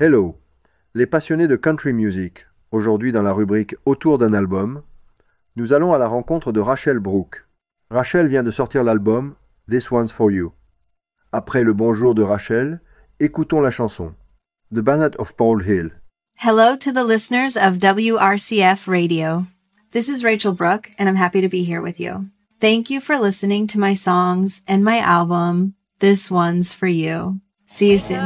Hello, les passionnés de country music. Aujourd'hui dans la rubrique Autour d'un album, nous allons à la rencontre de Rachel Brooke. Rachel vient de sortir l'album This One's For You. Après le bonjour de Rachel, écoutons la chanson The Ballad of Paul Hill. Hello to the listeners of WRCF Radio. This is Rachel Brooke, and I'm happy to be here with you. Thank you for listening to my songs and my album, This One's For You. See you soon.